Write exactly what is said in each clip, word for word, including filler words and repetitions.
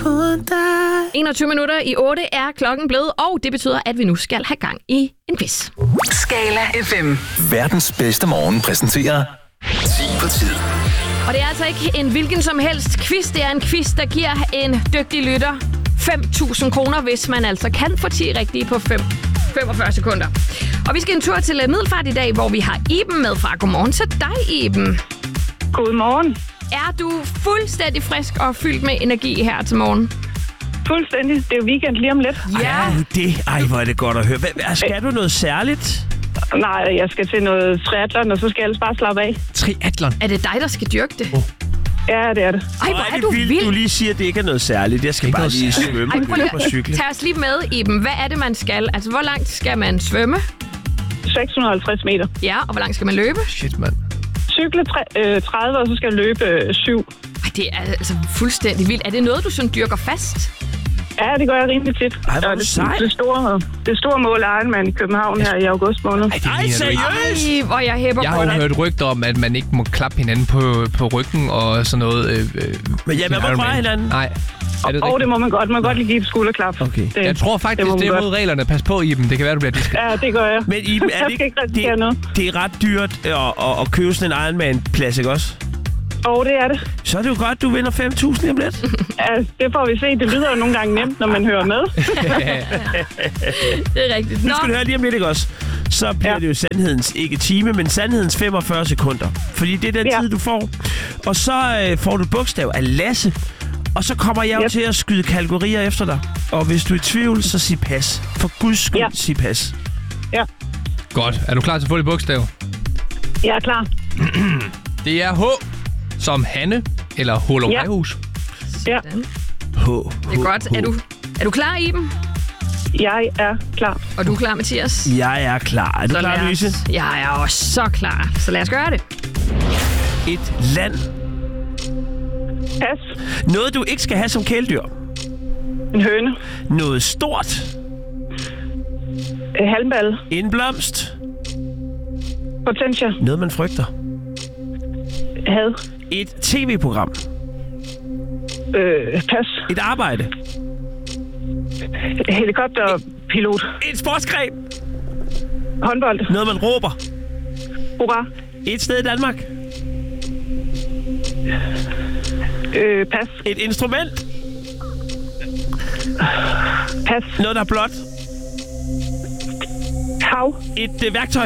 enogtyve minutter i otte er klokken blevet, og det betyder, at vi nu skal have gang i en quiz. Skala F M. Verdens bedste morgen præsenterer ti på tid. Og det er altså ikke en hvilken som helst quiz. Det er en quiz, der giver en dygtig lytter fem tusind kroner, hvis man altså kan få ti rigtige på femogfyrre sekunder. Og vi skal en tur til Middelfart i dag, hvor vi har Iben med fra. Godmorgen til dig, Iben. Godmorgen. Er du fuldstændig frisk og fyldt med energi her til morgen? Fuldstændig. Det er jo weekend lige om lidt. Ja. Ej, det, ej, hvor er det godt at høre. Hvad, skal du noget særligt? Nej, jeg skal til noget triathlon, og så skal jeg ellers bare slappe af. Triathlon? Er det dig, der skal dyrke det? Oh. Ja, det er det. Ej, hvor er, er du vildt, vild. Du lige siger, at det ikke er noget særligt. Jeg skal bare lige svømme og køre på cykel. Tag os lige med, Iben. Hvad er det, man skal? Altså, hvor langt skal man svømme? seks hundrede og halvtreds meter. Ja, og hvor langt skal man løbe? Shit, mand. Cykle tredive, og så skal jeg løbe øh, syv. Ej, det er altså fuldstændig vildt. Er det noget, du sådan dyrker fast? Ja, det gør jeg rimelig tit. Ej, hvor er det, du sej. det, store, det store mål er Ironman i København her i august måned. Ej, det Ej, ligner du ikke. seriøst? Ej, hvor jeg hæpper Jeg på har jo dig. hørt rygter om, at man ikke må klappe hinanden på, på ryggen og sådan noget. Øh, øh, Men ja, man må fra hinanden. Nej. Er det Og rigtigt? det må man godt. Man må godt lige give et skulderklap. Okay. Det, Jeg tror faktisk, må det, det man er godt. mod reglerne. Pas på, Iben. Det kan være, du bliver disket. Ja, det gør jeg. Men Iben, er Jeg det skal ikke risikere det, noget. det er ret dyrt at, at, at købe sådan en Ironman-plads, ikke også? Og det er det. Så er det jo godt, du vinder fem tusind om lidt. Ja, det får vi se. Det lyder jo nogle gange nemt, når man hører med. Det er rigtigt. Nu Nå, skal du høre lige om lidt, ikke også? Så bliver Ja. det jo sandhedens, ikke time, men sandhedens femogfyrre sekunder. Fordi det er den Ja. tid, du får. Og så øh, får du et bogstav af Lasse. Og så kommer jeg jo Yep. til at skyde kategorier efter dig. Og hvis du er i tvivl, så sig pas. For guds skyld, Ja. sig pas. Ja, Godt. Er du klar til at få dit bogstav? jeg er klar. Det er H som Hanne eller Hålumhejhus. Ja, H. det er godt. Er du, er du klar, Iben? jeg er klar. Og du er klar, Mathias? Jeg er klar. Er du Så klar, lad os- Louise? Jeg er også så klar. Så lad os gøre det. Et land. Pas. Noget, du ikke skal have som kæledyr. En høne. Noget stort. En halmball. En blomst. Potentia. Noget, man frygter. Had. Et tv-program. Øh, pas. Et arbejde. Helikopterpilot. Et sportsgren. Håndbold. Noget, man råber. Hurra. Et sted i Danmark. Øh, pas. Et instrument. Pas. Noget, der er blåt. Hav. Et øh, værktøj.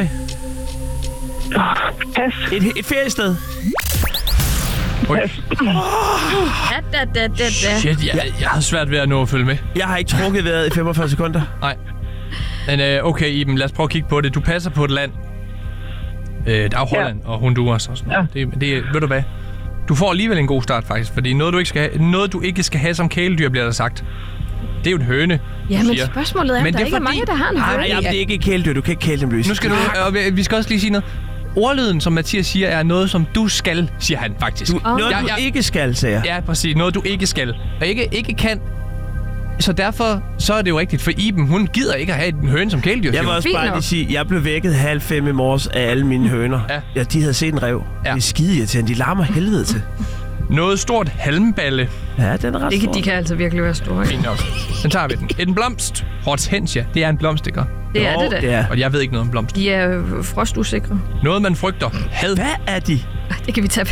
Pas. Et, et feriested. Pas. Da, da, da, da, da. Shit, jeg, jeg har svært ved at nå at følge med. Jeg har ikke trukket vejret i femogfyrre sekunder. Nej. Men øh, okay, Iben, lad os prøve at kigge på det. Du passer på et land. Øh, der er jo Holland ja. og Honduras og sådan noget. Ja. Det, det, ved du hvad? Du får alligevel en god start, faktisk. Fordi noget, du ikke skal have, noget, du ikke skal have som kæledyr, bliver der sagt. Det er jo en høne, Ja, du men siger. spørgsmålet er, Men at der det er ikke er fordi- mange, der har en Ej, høne. Nej, jamen, det er ikke et kæledyr. Du kan ikke kæle dem, Louise. Nu skal du... Øh, vi- vi skal også lige sige noget. Ordlyden, som Mathias siger, er noget, som du skal, siger han faktisk. Du, noget, Ja, du ja. ikke skal, sagde jeg. Ja, præcis. Noget, du ikke skal. Og ikke, ikke kan. Så derfor så er det jo rigtigt, for Iben, hun gider ikke at have en høne som kæledyr. Jeg siger vil hun. også Fint bare nok. lige sige, jeg blev vækket halv fem i morges af alle mine høner. Ja. Ja, de havde set en rev. Ja. Ja. Det er skide irriterende. De larmer helvede til. Noget stort halmballe. Ja, den er ret Det kan, stor. de kan altså virkelig være store. Ikke? Fint nok. Den tager vi den. En blomst. Hortensia. Det er en blomst, ikke? Det er Jo, det da. det er. Og jeg ved ikke noget om blomst. De er øh, frostusikre. Noget, man frygter. Had. Hvad er de? Det kan vi tage.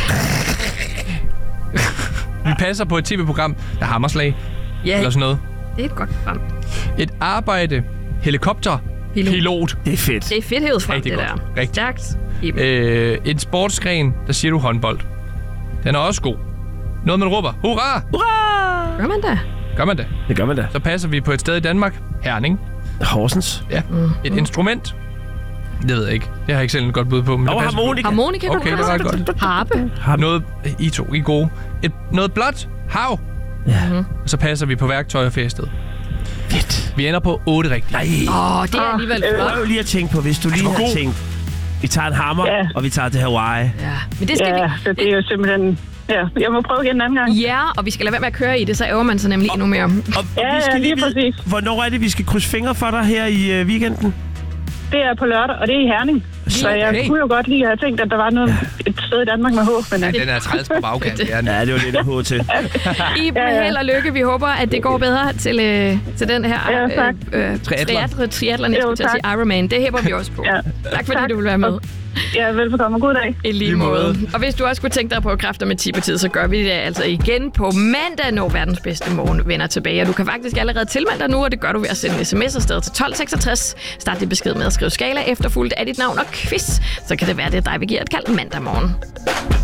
Vi passer på et tv-program, der hammerslag. Ja, Eller sådan noget. det er et godt program. Et arbejde. Helikopter. Pilot. Pilot. Det er fedt. Det er fedt hævet frem, Rigtig det godt. der. Rigtig. Stærkt. Iben. Øh, en sportsgren, der siger du håndbold. Den er også god. Noget, man råber. Hurra! Hurra! Gør man da? Gør man det? Det gør man da. Så passer vi på et sted i Danmark. Herning. Horsens. Ja. Mm. Et instrument. Det ved jeg ikke. Det har jeg ikke selv et godt bud på. Men Og det passer harmonika. Harmonika, Okay, det var godt. Harpe. på. Noget, I to, I er gode. Et, noget blåt. Hav. Ja. Og så passer vi på værktøj og feriested. Fedt. Vi ender på otte rigtigt. Nej. Åh, oh, det er alligevel flot. Prøv lige at tænke på, hvis du lige var har god. tænkt, vi tager en hammer, Ja. og vi tager til Hawaii. Ja, men det skal Ja, vi... så det er jo simpelthen... Ja, jeg må prøve igen en anden gang. Ja, og vi skal lade være med at køre i det, så ærger man sig nemlig endnu mere. Og, og Ja, vi skal ja, lige lige vide, præcis. hvornår er det, vi skal krydse fingre for dig her i øh, weekenden? Det er på lørdag, og det er i Herning. Så jeg Okay. kunne jo godt lige have tænkt, at der var noget, et sted i Danmark med H. Men, Ja, den er træls på bagkant. Ja, Ja, det var lidt af H til. Iben, Ja, ja. held og lykke. Vi håber, at det går bedre til, øh, til den her Ja, tak. øh, øh, Triathlon. triathlon, triathlon, jeg Jo, skulle til at sige tak. Ironman. Det hæber vi også på. Ja. Tak fordi Tak. du ville være med. Ja, velbekomme. God dag. I lige Lige måde. måde. Og hvis du også kunne tænke dig at prøve kræfter med Tibertid, så gør vi det altså igen på mandag, når verdens bedste morgen vender tilbage. Og du kan faktisk allerede tilmelde dig nu, og det gør du ved at sende en sms afsted til tolv seksogtres. Start din besked med at skrive skala efterfulgt af dit navn og quiz. Så kan det være, det er dig, vi giver et kald mandag morgen.